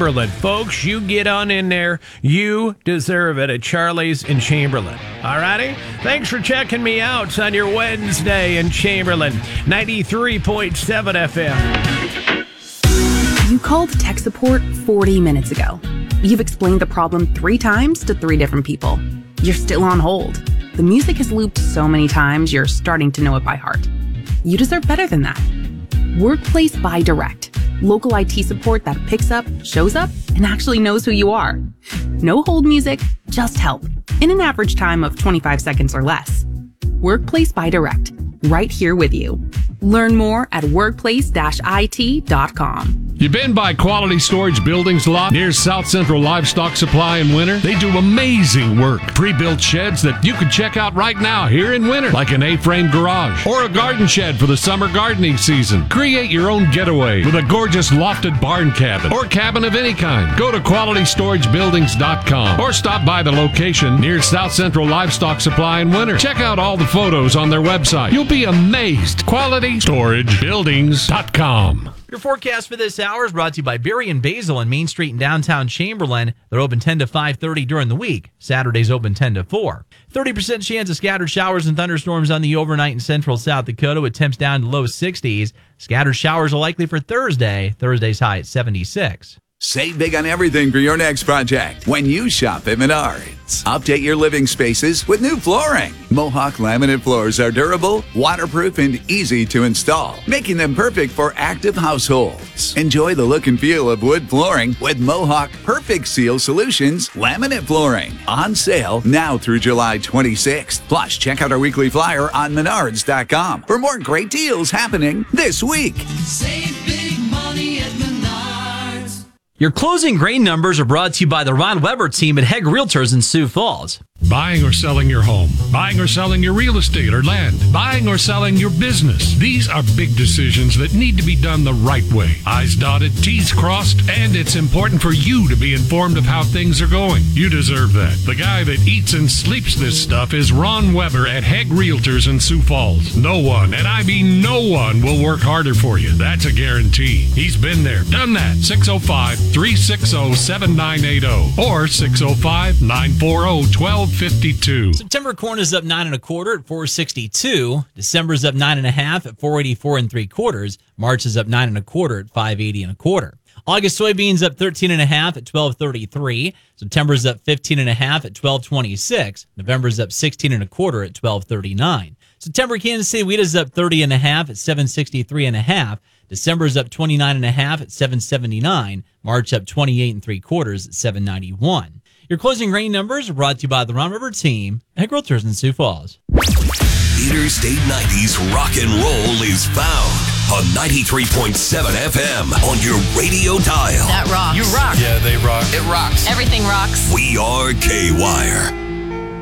Chamberlain. Folks, you get on in there. You deserve it at Charlie's in Chamberlain. All righty? Thanks for checking me out on your Wednesday in Chamberlain. 93.7 FM. You called tech support 40 minutes ago. You've explained the problem 3 times to 3 different people. You're still on hold. The music has looped so many times, you're starting to know it by heart. You deserve better than that. Workplace by Direct. Local IT support that picks up, shows up, and actually knows who you are. No hold music, just help. In an average time of 25 seconds or less. Workplace by Direct. Right here with you. Learn more at workplace-it.com. You been by Quality Storage Buildings lot near South Central Livestock Supply in Winter? They do amazing work. Pre-built sheds that you can check out right now here in Winter, like an A-frame garage or a garden shed for the summer gardening season. Create your own getaway with a gorgeous lofted barn cabin or cabin of any kind. Go to QualityStorageBuildings.com or stop by the location near South Central Livestock Supply in Winter. Check out all the photos on their website. You'll be amazed. QualityStorageBuildings.com. Your forecast for this hour is brought to you by Berry and Basil on Main Street in downtown Chamberlain. They're open 10 to 5:30 during the week. Saturdays open 10 to 4. 30% chance of scattered showers and thunderstorms on the overnight in central South Dakota with temps down to low 60s. Scattered showers are likely for Thursday. Thursday's high at 76. Save big on everything for your next project when you shop at Menards. Update your living spaces with new flooring. Mohawk laminate floors are durable, waterproof, and easy to install, making them perfect for active households. Enjoy the look and feel of wood flooring with Mohawk Perfect Seal Solutions laminate flooring. On sale now through July 26th. Plus, check out our weekly flyer on Menards.com for more great deals happening this week. Save big money at Menards. Your closing grain numbers are brought to you by the Ron Weber team at Hegg Realtors in Sioux Falls. Buying or selling your home, buying or selling your real estate or land, buying or selling your business. These are big decisions that need to be done the right way. I's dotted, T's crossed, and it's important for you to be informed of how things are going. You deserve that. The guy that eats and sleeps this stuff is Ron Weber at Hegg Realtors in Sioux Falls. No one, and I mean no one, will work harder for you. That's a guarantee. He's been there, done that. 605-360-7980 or 605-940-1252. September corn is up 9 1/4 at 462. December is up 9 1/2 at 484 3/4. March is up 9 1/4 at 580 1/4. August soybeans up 13 1/2 at 1233. September is up 15 1/2 at 1226. November is up 16 1/4 at 1239. September Kansas City wheat is up 30 1/2 at 763 1/2. December is up 29 1/2 at 779. March up 28 3/4 at 791. Your closing grain numbers are brought to you by the Ron River team at Realtors in Sioux Falls. Interstate 90's rock and roll is found on 93.7 FM on your radio dial. That rocks. You rock. Yeah, they rock. It rocks. Everything rocks. We are K-Wire.